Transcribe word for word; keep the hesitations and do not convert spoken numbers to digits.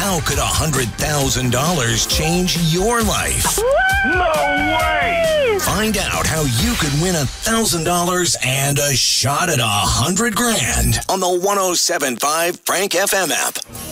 How could one hundred thousand dollars change your life? No way! Find out how you could win one thousand dollars and a shot at one hundred grand on the one oh seven point five Frank F M app.